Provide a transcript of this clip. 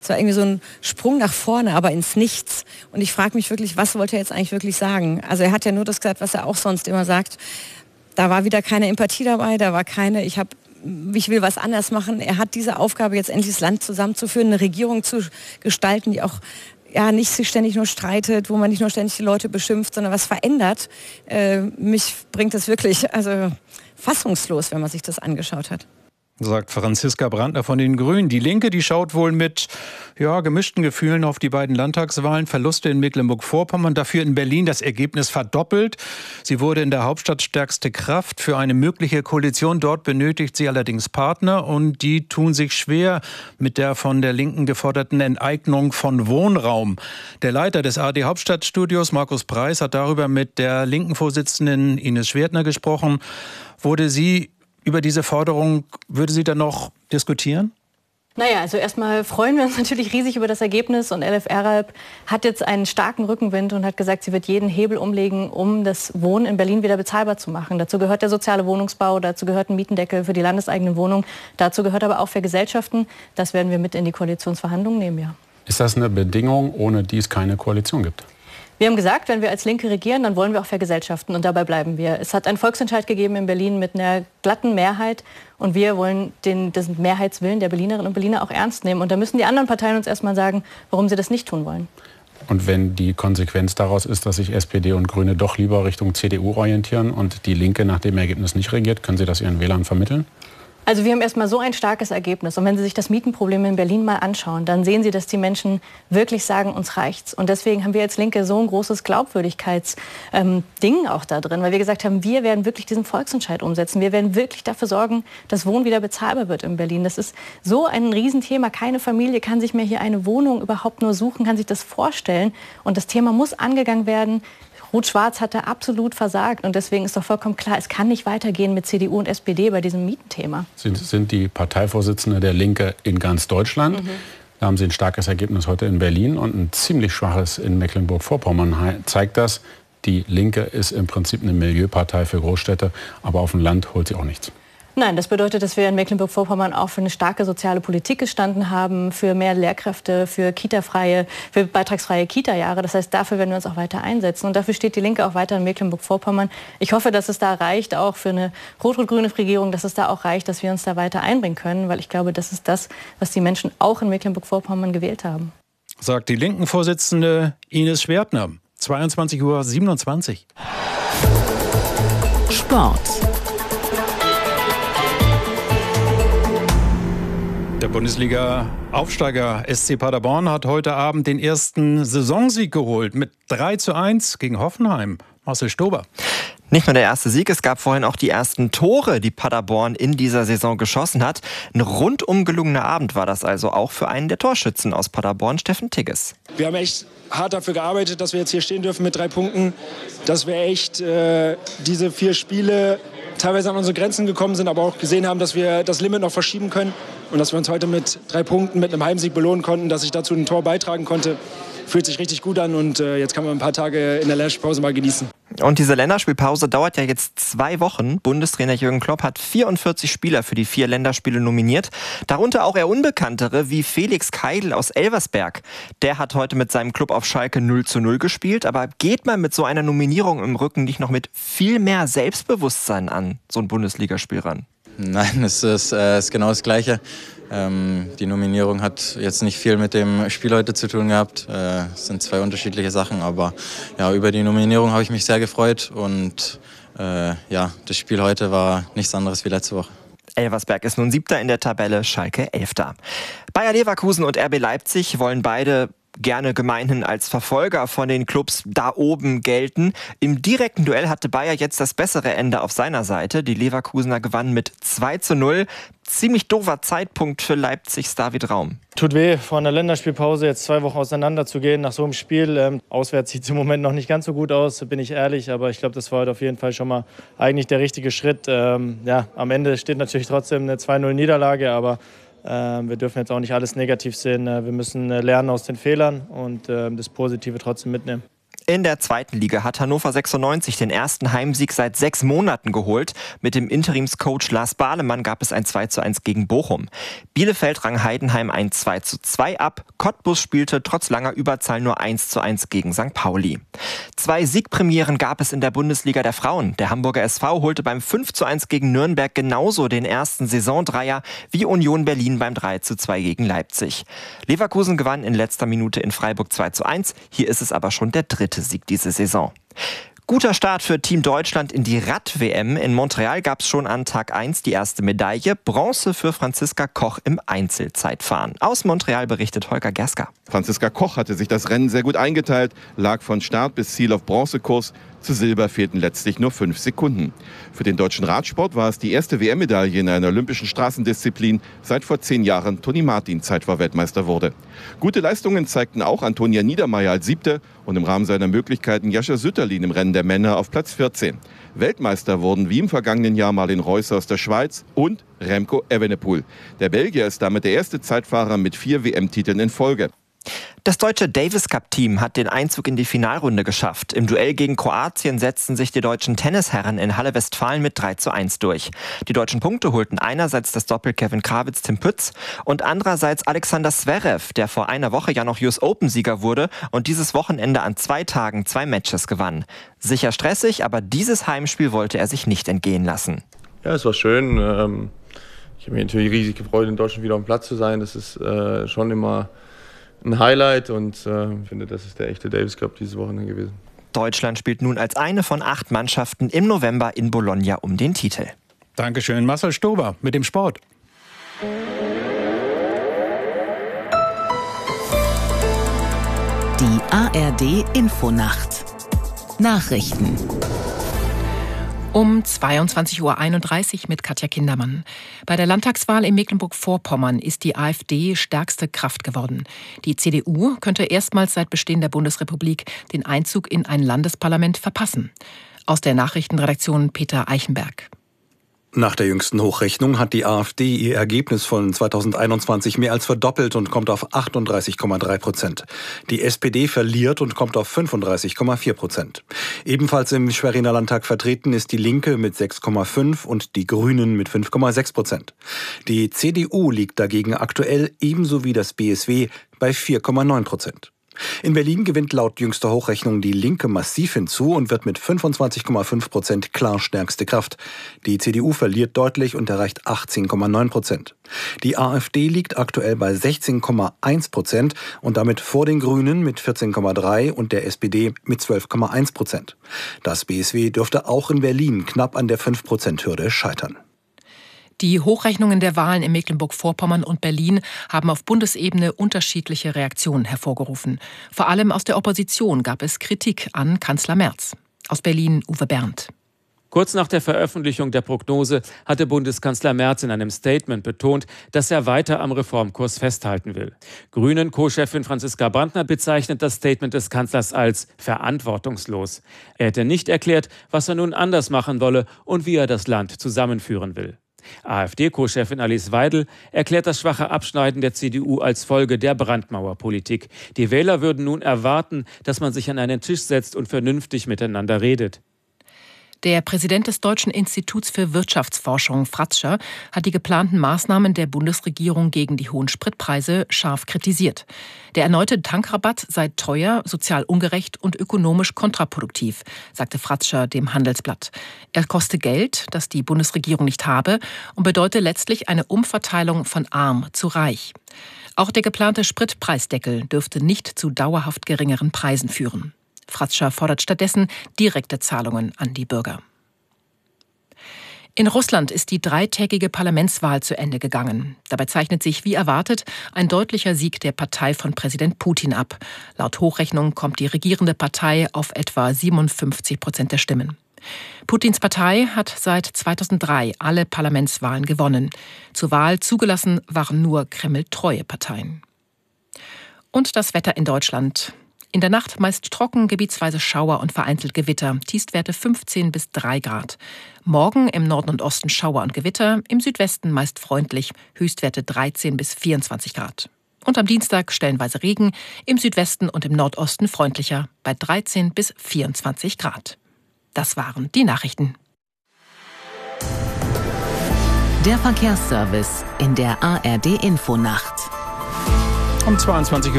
Es war irgendwie so ein Sprung nach vorne, aber ins Nichts. Und ich frage mich wirklich, was wollte er jetzt eigentlich wirklich sagen? Also er hat ja nur das gesagt, was er auch sonst immer sagt. Da war wieder keine Empathie dabei, da war keine, ich will was anders machen. Er hat diese Aufgabe, jetzt endlich das Land zusammenzuführen, eine Regierung zu gestalten, die auch nicht sich ständig nur streitet, wo man nicht nur ständig die Leute beschimpft, sondern was verändert. Mich bringt das wirklich fassungslos, wenn man sich das angeschaut hat. Sagt Franziska Brandner von den Grünen. Die Linke, die schaut wohl mit gemischten Gefühlen auf die beiden Landtagswahlen. Verluste in Mecklenburg-Vorpommern, dafür in Berlin das Ergebnis verdoppelt. Sie wurde in der Hauptstadt stärkste Kraft für eine mögliche Koalition. Dort benötigt sie allerdings Partner und die tun sich schwer mit der von der Linken geforderten Enteignung von Wohnraum. Der Leiter des ARD Hauptstadtstudios, Markus Preis, hat darüber mit der linken Vorsitzenden Ines Schwertner gesprochen. Über diese Forderung würde sie dann noch diskutieren? Naja, also erstmal freuen wir uns natürlich riesig über das Ergebnis und Elif Eralp hat jetzt einen starken Rückenwind und hat gesagt, sie wird jeden Hebel umlegen, um das Wohnen in Berlin wieder bezahlbar zu machen. Dazu gehört der soziale Wohnungsbau, dazu gehört ein Mietendeckel für die landeseigenen Wohnungen, dazu gehört aber auch Vergesellschaften. Das werden wir mit in die Koalitionsverhandlungen nehmen, ja. Ist das eine Bedingung, ohne die es keine Koalition gibt? Wir haben gesagt, wenn wir als Linke regieren, dann wollen wir auch vergesellschaften und dabei bleiben wir. Es hat einen Volksentscheid gegeben in Berlin mit einer glatten Mehrheit und wir wollen den Mehrheitswillen der Berlinerinnen und Berliner auch ernst nehmen. Und da müssen die anderen Parteien uns erstmal sagen, warum sie das nicht tun wollen. Und wenn die Konsequenz daraus ist, dass sich SPD und Grüne doch lieber Richtung CDU orientieren und die Linke nach dem Ergebnis nicht regiert, können Sie das Ihren Wählern vermitteln? Also wir haben erstmal so ein starkes Ergebnis. Und wenn Sie sich das Mietenproblem in Berlin mal anschauen, dann sehen Sie, dass die Menschen wirklich sagen, uns reicht's. Und deswegen haben wir als Linke so ein großes Glaubwürdigkeitsding auch da drin, weil wir gesagt haben, wir werden wirklich diesen Volksentscheid umsetzen. Wir werden wirklich dafür sorgen, dass Wohnen wieder bezahlbar wird in Berlin. Das ist so ein Riesenthema. Keine Familie kann sich mehr hier eine Wohnung überhaupt nur suchen, kann sich das vorstellen. Und das Thema muss angegangen werden. Rot-Schwarz hat da absolut versagt. Und deswegen ist doch vollkommen klar, es kann nicht weitergehen mit CDU und SPD bei diesem Mietenthema. Sind die Parteivorsitzende der Linke in ganz Deutschland. Da haben Sie ein starkes Ergebnis heute in Berlin und ein ziemlich schwaches in Mecklenburg-Vorpommern. Zeigt das, die Linke ist im Prinzip eine Milieupartei für Großstädte, aber auf dem Land holt sie auch nichts. Nein, das bedeutet, dass wir in Mecklenburg-Vorpommern auch für eine starke soziale Politik gestanden haben, für mehr Lehrkräfte, für beitragsfreie Kita-Jahre. Das heißt, dafür werden wir uns auch weiter einsetzen. Und dafür steht die Linke auch weiter in Mecklenburg-Vorpommern. Ich hoffe, dass es da reicht, auch für eine rot-rot-grüne Regierung, dass es da auch reicht, dass wir uns da weiter einbringen können. Weil ich glaube, das ist das, was die Menschen auch in Mecklenburg-Vorpommern gewählt haben. Sagt die Linken-Vorsitzende Ines Schwertner. 22:27 Uhr. Sport. Der Bundesliga-Aufsteiger SC Paderborn hat heute Abend den ersten Saisonsieg geholt mit 3:1 gegen Hoffenheim. Marcel Stober. Nicht nur der erste Sieg, es gab vorhin auch die ersten Tore, die Paderborn in dieser Saison geschossen hat. Ein rundum gelungener Abend war das also auch für einen der Torschützen aus Paderborn, Steffen Tigges. Wir haben echt hart dafür gearbeitet, dass wir jetzt hier stehen dürfen mit 3 Punkten, dass wir echt diese 4 Spiele teilweise an unsere Grenzen gekommen sind, aber auch gesehen haben, dass wir das Limit noch verschieben können und dass wir uns heute mit 3 Punkten, mit einem Heimsieg belohnen konnten, dass ich dazu ein Tor beitragen konnte. Fühlt sich richtig gut an und jetzt kann man ein paar Tage in der Länderspielpause mal genießen. Und diese Länderspielpause dauert ja jetzt 2 Wochen. Bundestrainer Jürgen Klopp hat 44 Spieler für die 4 Länderspiele nominiert. Darunter auch eher Unbekanntere wie Felix Keidl aus Elversberg. Der hat heute mit seinem Club auf Schalke 0:0 gespielt. Aber geht man mit so einer Nominierung im Rücken nicht noch mit viel mehr Selbstbewusstsein an so ein Bundesligaspiel ran? Nein, es ist genau das Gleiche. Die Nominierung hat jetzt nicht viel mit dem Spiel heute zu tun gehabt. Es sind 2 unterschiedliche Sachen, aber ja, über die Nominierung habe ich mich sehr gefreut und das Spiel heute war nichts anderes wie letzte Woche. Elversberg ist nun 7. in der Tabelle, Schalke 11. Bayer Leverkusen und RB Leipzig wollen beide gerne gemeinhin als Verfolger von den Clubs da oben gelten. Im direkten Duell hatte Bayer jetzt das bessere Ende auf seiner Seite. Die Leverkusener gewannen mit 2:0. Ziemlich doofer Zeitpunkt für Leipzigs David Raum. Tut weh, vor einer Länderspielpause jetzt 2 Wochen auseinander zu gehen nach so einem Spiel. Auswärts sieht es im Moment noch nicht ganz so gut aus, bin ich ehrlich. Aber ich glaube, das war heute auf jeden Fall schon mal eigentlich der richtige Schritt. Am Ende steht natürlich trotzdem eine 2:0-Niederlage, aber wir dürfen jetzt auch nicht alles negativ sehen. Wir müssen lernen aus den Fehlern und das Positive trotzdem mitnehmen. In der zweiten Liga hat Hannover 96 den ersten Heimsieg seit 6 Monaten geholt. Mit dem Interimscoach Lars Bahlemann gab es ein 2:1 gegen Bochum. Bielefeld rang Heidenheim ein 2:2 ab. Cottbus spielte trotz langer Überzahl nur 1:1 gegen St. Pauli. 2 Siegpremieren gab es in der Bundesliga der Frauen. Der Hamburger SV holte beim 5:1 gegen Nürnberg genauso den ersten Saisondreier wie Union Berlin beim 3:2 gegen Leipzig. Leverkusen gewann in letzter Minute in Freiburg 2:1. Hier ist es aber schon der 3. Sieg diese Saison. Guter Start für Team Deutschland in die Rad-WM. In Montreal gab es schon an Tag 1 die erste Medaille. Bronze für Franziska Koch im Einzelzeitfahren. Aus Montreal berichtet Holger Gerska. Franziska Koch hatte sich das Rennen sehr gut eingeteilt, lag von Start bis Ziel auf Bronzekurs. Zu Silber fehlten letztlich nur 5 Sekunden. Für den deutschen Radsport war es die erste WM-Medaille in einer olympischen Straßendisziplin, seit vor 10 Jahren Toni Martin Zeitfahrweltmeister wurde. Gute Leistungen zeigten auch Antonia Niedermeyer als 7. und im Rahmen seiner Möglichkeiten Jascha Sütterlin im Rennen der Männer auf Platz 14. Weltmeister wurden wie im vergangenen Jahr Marlin Reusser aus der Schweiz und Remco Evenepoel. Der Belgier ist damit der erste Zeitfahrer mit 4 WM-Titeln in Folge. Das deutsche Davis-Cup-Team hat den Einzug in die Finalrunde geschafft. Im Duell gegen Kroatien setzten sich die deutschen Tennisherren in Halle Westfalen mit 3:1 durch. Die deutschen Punkte holten einerseits das Doppel Kevin Krawitz-Tim Pütz und andererseits Alexander Zverev, der vor einer Woche ja noch US Open-Sieger wurde und dieses Wochenende an 2 Tagen 2 Matches gewann. Sicher stressig, aber dieses Heimspiel wollte er sich nicht entgehen lassen. Ja, es war schön. Ich habe mich natürlich riesig gefreut, in Deutschland wieder am Platz zu sein. Das ist schon immer ein Highlight und ich finde, das ist der echte Davis Cup dieses Wochenende gewesen. Deutschland spielt nun als eine von 8 Mannschaften im November in Bologna um den Titel. Dankeschön, Marcel Stober mit dem Sport. Die ARD Infonacht. Nachrichten. Um 22:31 Uhr mit Katja Kindermann. Bei der Landtagswahl in Mecklenburg-Vorpommern ist die AfD stärkste Kraft geworden. Die CDU könnte erstmals seit Bestehen der Bundesrepublik den Einzug in ein Landesparlament verpassen. Aus der Nachrichtenredaktion Peter Eichenberg. Nach der jüngsten Hochrechnung hat die AfD ihr Ergebnis von 2021 mehr als verdoppelt und kommt auf 38,3%. Die SPD verliert und kommt auf 35,4%. Ebenfalls im Schweriner Landtag vertreten ist die Linke mit 6,5% und die Grünen mit 5,6%. Die CDU liegt dagegen aktuell ebenso wie das BSW bei 4,9%. In Berlin gewinnt laut jüngster Hochrechnung die Linke massiv hinzu und wird mit 25,5% klar stärkste Kraft. Die CDU verliert deutlich und erreicht 18,9%. Die AfD liegt aktuell bei 16,1% und damit vor den Grünen mit 14,3% und der SPD mit 12,1%. Das BSW dürfte auch in Berlin knapp an der 5%-Hürde scheitern. Die Hochrechnungen der Wahlen in Mecklenburg-Vorpommern und Berlin haben auf Bundesebene unterschiedliche Reaktionen hervorgerufen. Vor allem aus der Opposition gab es Kritik an Kanzler Merz. Aus Berlin Uwe Berndt. Kurz nach der Veröffentlichung der Prognose hatte Bundeskanzler Merz in einem Statement betont, dass er weiter am Reformkurs festhalten will. Grünen-Co-Chefin Franziska Brandner bezeichnet das Statement des Kanzlers als verantwortungslos. Er hätte nicht erklärt, was er nun anders machen wolle und wie er das Land zusammenführen will. AfD-Co-Chefin Alice Weidel erklärt das schwache Abschneiden der CDU als Folge der Brandmauerpolitik. Die Wähler würden nun erwarten, dass man sich an einen Tisch setzt und vernünftig miteinander redet. Der Präsident des Deutschen Instituts für Wirtschaftsforschung, Fratscher, hat die geplanten Maßnahmen der Bundesregierung gegen die hohen Spritpreise scharf kritisiert. Der erneute Tankrabatt sei teuer, sozial ungerecht und ökonomisch kontraproduktiv, sagte Fratscher dem Handelsblatt. Er koste Geld, das die Bundesregierung nicht habe, und bedeute letztlich eine Umverteilung von arm zu reich. Auch der geplante Spritpreisdeckel dürfte nicht zu dauerhaft geringeren Preisen führen. Fratscher fordert stattdessen direkte Zahlungen an die Bürger. In Russland ist die 3-tägige Parlamentswahl zu Ende gegangen. Dabei zeichnet sich, wie erwartet, ein deutlicher Sieg der Partei von Präsident Putin ab. Laut Hochrechnung kommt die regierende Partei auf etwa 57% der Stimmen. Putins Partei hat seit 2003 alle Parlamentswahlen gewonnen. Zur Wahl zugelassen waren nur kremltreue Parteien. Und das Wetter in Deutschland. In der Nacht meist trocken, gebietsweise Schauer und vereinzelt Gewitter. Tiefstwerte 15 bis 3 Grad. Morgen im Norden und Osten Schauer und Gewitter, im Südwesten meist freundlich. Höchstwerte 13 bis 24 Grad. Und am Dienstag stellenweise Regen, im Südwesten und im Nordosten freundlicher bei 13 bis 24 Grad. Das waren die Nachrichten. Der Verkehrsservice in der ARD Infonacht. Um 22:05